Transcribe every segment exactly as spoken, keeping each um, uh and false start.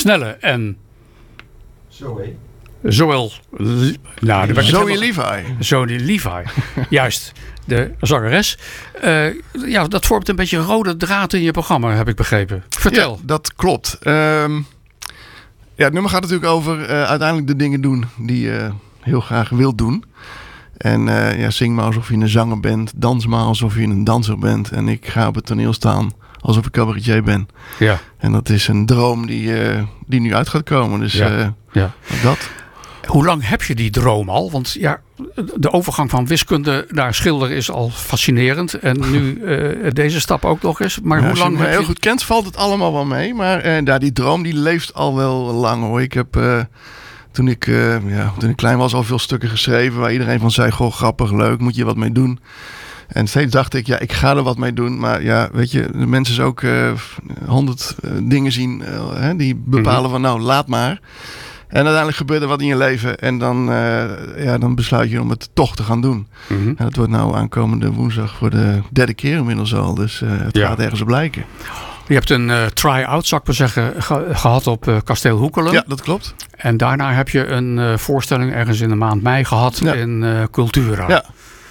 snelle en... Zoe. Zowel... Nou, de Zoe Levi. Zoe Levi. Juist. De zangeres. Uh, ja, dat vormt een beetje een rode draad in je programma, heb ik begrepen. Vertel. Ja, dat klopt. Um, ja, het nummer gaat natuurlijk over uh, uiteindelijk de dingen doen die je heel graag wilt doen. En uh, ja, zing maar alsof je een zanger bent. Dans maar alsof je een danser bent. En ik ga op het toneel staan alsof ik cabaretier ben. Ja. En dat is een droom die, uh, die nu uit gaat komen. Dus ja. Uh, ja. dat. Hoe lang heb je die droom al? Want ja, de overgang van wiskunde naar schilder is al fascinerend. En nu uh, deze stap ook nog eens. Maar ja, hoe lang als je me heb heel je... goed kent, valt het allemaal wel mee. Maar uh, ja, die droom die leeft al wel lang hoor. Ik heb... Uh, Toen ik, uh, ja, toen ik klein was al veel stukken geschreven waar iedereen van zei, goh, grappig, leuk, moet je wat mee doen. En steeds dacht ik, ja, ik ga er wat mee doen. Maar ja, weet je, de mensen is ook honderd uh, uh, dingen zien uh, hè, die bepalen mm-hmm. van nou, laat maar. En uiteindelijk gebeurt er wat in je leven en dan, uh, ja, dan besluit je om het toch te gaan doen. Mm-hmm. En dat wordt nou aankomende woensdag voor de derde keer inmiddels al. Dus uh, het ja. gaat ergens op lijken. Je hebt een uh, try-out, zou ik maar zeggen, ge- gehad op uh, Kasteel Hoekelen. Ja, dat klopt. En daarna heb je een uh, voorstelling ergens in de maand mei gehad ja. in uh, Cultura. Ja.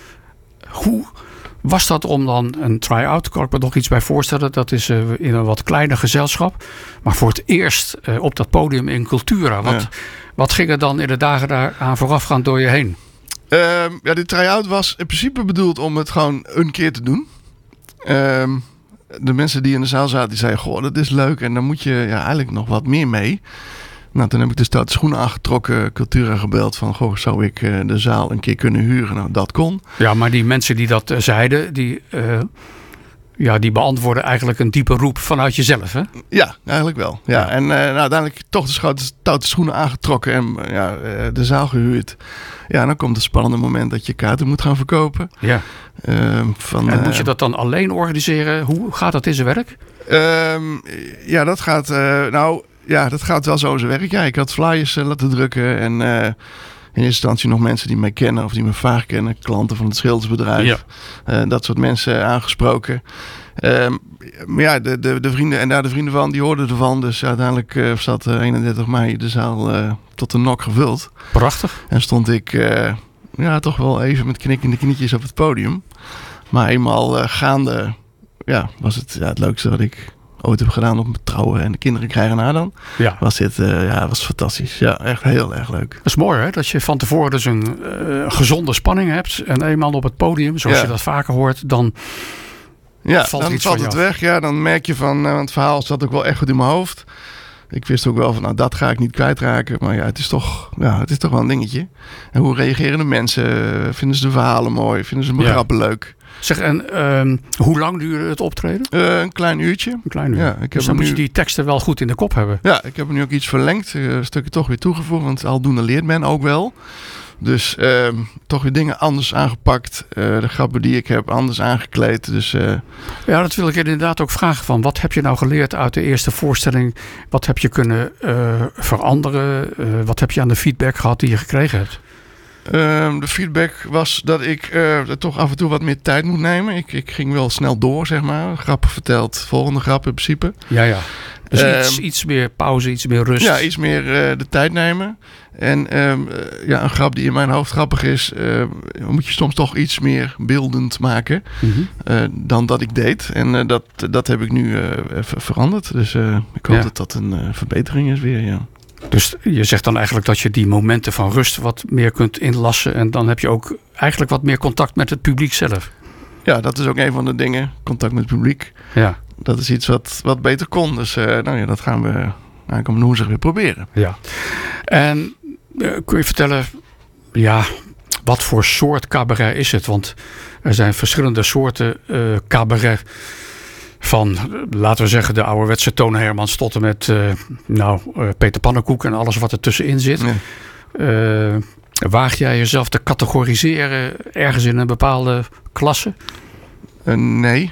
Hoe was dat om dan een try-out? Kan ik me nog iets bij voorstellen. Dat is uh, in een wat kleiner gezelschap. Maar voor het eerst uh, op dat podium in Cultura. Wat, ja. wat ging er dan in de dagen daaraan voorafgaand door je heen? Uh, ja, die try-out was in principe bedoeld om het gewoon een keer te doen. Uh, De mensen die in de zaal zaten, die zeiden, goh, dat is leuk. En dan moet je ja, eigenlijk nog wat meer mee. Nou, toen heb ik de stoute schoenen aangetrokken, Cultura gebeld van, goh, zou ik uh, de zaal een keer kunnen huren? Nou, dat kon. Ja, maar die mensen die dat uh, zeiden, die, uh, ja, die beantwoorden eigenlijk een diepe roep vanuit jezelf, hè? Ja, eigenlijk wel. Ja. Ja. En uh, nou, uiteindelijk toch de stoute schoenen aangetrokken en ja, uh, de zaal gehuurd. Ja, dan komt het spannende moment dat je kaarten moet gaan verkopen. Ja. Uh, van, en moet uh, je dat dan alleen organiseren? Hoe gaat dat in zijn werk? Uh, ja, dat gaat, uh, nou, ja, dat gaat wel zo in zijn werk. Ja, ik had flyers uh, laten drukken en uh, in eerste instantie nog mensen die mij kennen of die me vaak kennen, klanten van het schildersbedrijf. Ja. Uh, dat soort mensen aangesproken. Uh, maar ja, de, de, de vrienden en daar de vrienden van, die hoorden ervan. Dus uiteindelijk uh, zat uh, eenendertig mei de zaal uh, tot de nok gevuld. Prachtig. En stond ik uh, ja, toch wel even met knikkende knietjes op het podium. Maar eenmaal uh, gaande ja, was het ja, het leukste wat ik ooit heb gedaan op mijn trouwen en de kinderen krijgen na dan. Ja. Was dit uh, ja, was fantastisch. Ja, echt heel erg leuk. Dat is mooi hè, dat je van tevoren dus een uh, gezonde spanning hebt. En eenmaal op het podium, zoals ja. je dat vaker hoort, dan... Ja, valt dan iets valt het weg. Ja, dan merk je van, uh, het verhaal zat ook wel echt goed in mijn hoofd. Ik wist ook wel van, nou, dat ga ik niet kwijtraken. Maar ja, het is toch, ja, het is toch wel een dingetje. En hoe reageren de mensen? Vinden ze de verhalen mooi? Vinden ze mijn ja. grappen leuk? Zeg, en uh, hoe lang duurde het optreden? Uh, een klein uurtje. Een klein uur. Ja, ik heb dus dan nu... moet je die teksten wel goed in de kop hebben. Ja, ik heb er nu ook iets verlengd. Uh, een stukje toch weer toegevoegd. Want aldoende leert men ook wel. Dus uh, toch weer dingen anders aangepakt. Uh, de grappen die ik heb anders aangekleed. Dus, uh... Ja, dat wil ik inderdaad ook vragen. Van, wat heb je nou geleerd uit de eerste voorstelling? Wat heb je kunnen uh, veranderen? Uh, wat heb je aan de feedback gehad die je gekregen hebt? Uh, de feedback was dat ik uh, toch af en toe wat meer tijd moet nemen. Ik, ik ging wel snel door, zeg maar. Grappen verteld, volgende grap in principe. Ja, ja. Dus uh, iets, iets meer pauze, iets meer rust. Ja, iets meer uh, de tijd nemen. En uh, ja, een grap die in mijn hoofd grappig is, uh, moet je soms toch iets meer beeldend maken mm-hmm. uh, dan dat ik deed. En uh, dat, dat heb ik nu uh, ver- veranderd. Dus uh, ik hoop ja. dat dat een uh, verbetering is weer, ja. Dus je zegt dan eigenlijk dat je die momenten van rust wat meer kunt inlassen. En dan heb je ook eigenlijk wat meer contact met het publiek zelf. Ja, dat is ook een van de dingen. Contact met het publiek. Ja. Dat is iets wat, wat beter kon. Dus uh, nou ja, dat gaan we aankomende woensdag weer proberen. Ja. En uh, kun je vertellen, ja, wat voor soort cabaret is het? Want er zijn verschillende soorten uh, cabaret. Van, laten we zeggen, de ouderwetse Toon Hermans tot en met uh, nou, uh, Peter Pannenkoek en alles wat er tussenin zit. Ja. Uh, waag jij jezelf te categoriseren ergens in een bepaalde klasse? Uh, nee.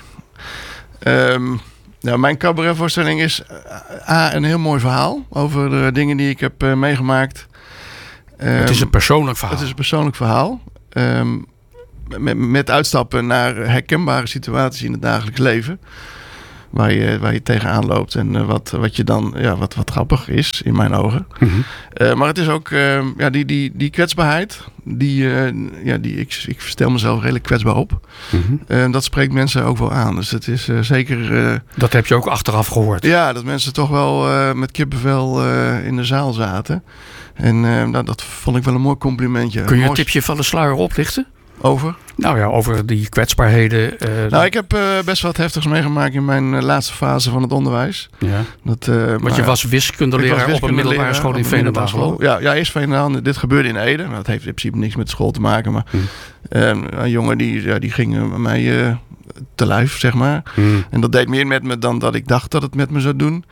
Um, nou, mijn cabaretvoorstelling is uh, A, een heel mooi verhaal over de dingen die ik heb uh, meegemaakt. Um, het is een persoonlijk verhaal. Het is een persoonlijk verhaal. Um, met, met uitstappen naar herkenbare situaties in het dagelijks leven. waar je, waar je tegenaan loopt. En uh, wat, wat je dan, ja, wat, wat grappig is in mijn ogen. Mm-hmm. Uh, maar het is ook, uh, ja, die, die, die kwetsbaarheid. Die, uh, ja, die, ik, ik stel mezelf redelijk kwetsbaar op. Mm-hmm. Uh, dat spreekt mensen ook wel aan. Dus het is uh, zeker... Uh, dat heb je ook achteraf gehoord. Ja, dat mensen toch wel uh, met kippenvel uh, in de zaal zaten. En uh, nou, dat vond ik wel een mooi complimentje. Kun je een een tipje van de sluier oplichten? Over? Nou ja, over die kwetsbaarheden. Uh, nou, ik heb uh, best wat heftigs meegemaakt in mijn uh, laatste fase van het onderwijs. Ja. Dat, uh, Want maar, je was wiskundeleraar was op een middelbare school in Veenendaal. Ja, ja, eerst Veenendaal. Dit gebeurde in Ede. Nou, dat heeft in principe niks met school te maken. Maar hmm. uh, een jongen die, ja, die ging uh, mij uh, te lijf, zeg maar. Hmm. En dat deed meer met me dan dat ik dacht dat het met me zou doen.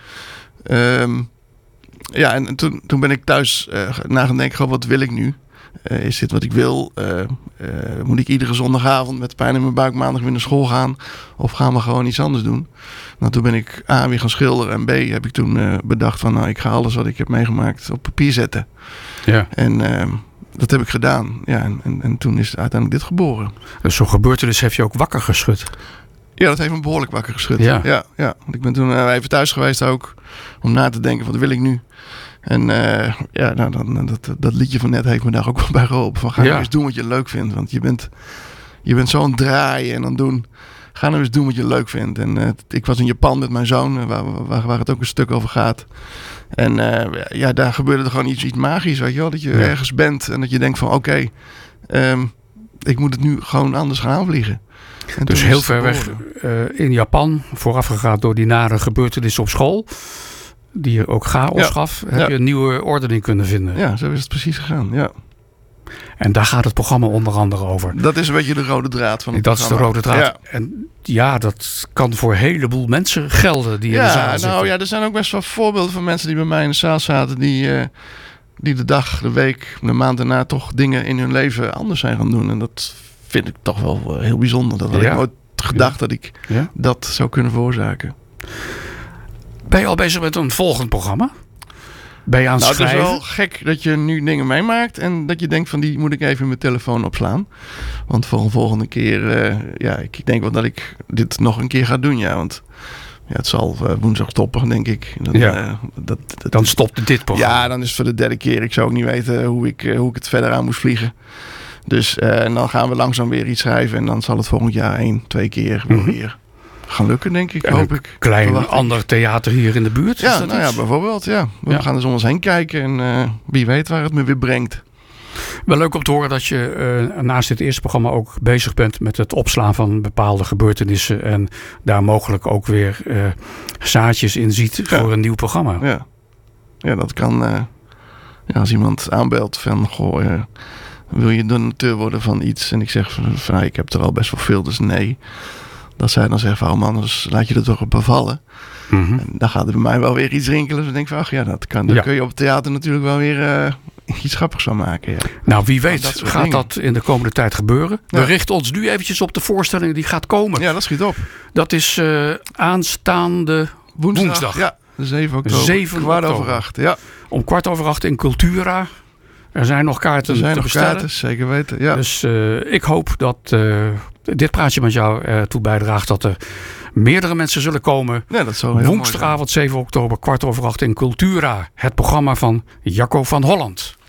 Um, ja, en, en toen, toen ben ik thuis uh, na gaan denken, wat wil ik nu? Uh, is dit wat ik wil? Uh, uh, moet ik iedere zondagavond met pijn in mijn buik maandag weer naar school gaan? Of gaan we gewoon iets anders doen? Nou, toen ben ik A, weer gaan schilderen. En B, heb ik toen uh, bedacht van... nou, ik ga alles wat ik heb meegemaakt op papier zetten. Ja. En uh, dat heb ik gedaan. Ja, en, en, en toen is uiteindelijk dit geboren. Dus zo'n gebeurtenis heeft je ook wakker geschud? Ja, dat heeft me behoorlijk wakker geschud. Ja. Ja, ja. Want ik ben toen uh, even thuis geweest ook... om na te denken, wat wil ik nu? En uh, ja, nou, dan, dat, dat liedje van net heeft me daar ook wel bij geholpen. Van ga nou ja. eens doen wat je leuk vindt. Want je bent, je bent zo aan het draaien en aan het doen. Ga nou eens doen wat je leuk vindt. En uh, ik was in Japan met mijn zoon, waar, waar, waar het ook een stuk over gaat. En uh, ja, daar gebeurde er gewoon iets, iets magisch, weet je wel. Dat je ja. ergens bent en dat je denkt van oké, okay, um, ik moet het nu gewoon anders gaan aanvliegen. En dus heel ver weg uh, in Japan, voorafgegaan door die nare gebeurtenissen op school... die je ook chaos ja. gaf, heb ja. je een nieuwe ordening kunnen vinden. Ja, zo is het precies gegaan, ja. En daar gaat het programma onder andere over. Dat is een beetje de rode draad van het dat programma. Dat is de rode draad. Ja. En ja, dat kan voor een heleboel mensen gelden die ja, in de zaal nou, zitten. Ja, er zijn ook best wel voorbeelden van mensen die bij mij in de zaal zaten... die, uh, die de dag, de week, de maand daarna toch dingen in hun leven anders zijn gaan doen. En dat vind ik toch wel uh, heel bijzonder. Dat had ja. ik nooit gedacht ja. dat ik ja. dat zou kunnen veroorzaken. Ben je al bezig met een volgend programma? Ben je aan het nou, schrijven? Het is wel gek dat je nu dingen meemaakt... en dat je denkt van die moet ik even in mijn telefoon opslaan. Want voor een volgende keer... Uh, ja, ik denk wel dat ik dit nog een keer ga doen, ja. Want ja, het zal uh, woensdag stoppen, denk ik. Dat, ja. uh, dat, dat, dan stopt dit programma. Ja, dan is het voor de derde keer. Ik zou ook niet weten hoe ik, uh, hoe ik het verder aan moest vliegen. Dus uh, en dan gaan we langzaam weer iets schrijven... en dan zal het volgend jaar één, twee keer mm-hmm. weer... gaan lukken, denk ik, en hoop een ik. Klein Verwacht ander ik. theater hier in de buurt? Ja, is dat nou iets? ja, bijvoorbeeld, ja. We ja. gaan eens om ons heen kijken en uh, wie weet waar het me weer brengt. Wel leuk om te horen dat je uh, naast dit eerste programma ook bezig bent met het opslaan van bepaalde gebeurtenissen en daar mogelijk ook weer uh, zaadjes in ziet ja. voor een nieuw programma. Ja, ja dat kan. Uh, ja, als iemand aanbelt van, goh, uh, wil je donateur worden van iets? En ik zeg van, van ik heb er al best wel veel, dus nee. Dat zij dan zeggen van, oh man, dus laat je er toch op bevallen. Mm-hmm. En dan gaat er bij mij wel weer iets rinkelen. Dus dan denk ik van, ach ja, dat kan. Dan ja. kun je op het theater natuurlijk wel weer uh, iets grappigs van maken. Ja. Nou, wie weet dat gaat dingen. dat in de komende tijd gebeuren. Ja. We richten ons nu eventjes op de voorstelling die gaat komen. Ja, dat schiet op. Dat is uh, aanstaande woensdag. woensdag. Ja, zeven oktober. zeven kwart oktober. over acht, ja. Om kwart over acht in Cultura. Er zijn nog kaarten er zijn te nog bestellen. Kaarten, zeker weten, ja. Dus uh, ik hoop dat uh, dit praatje met jou ertoe bijdraagt dat er meerdere mensen zullen komen. Ja, dat zou heel woensdagavond zeven oktober, kwart over acht in Cultura. Het programma van Jacco van Holland.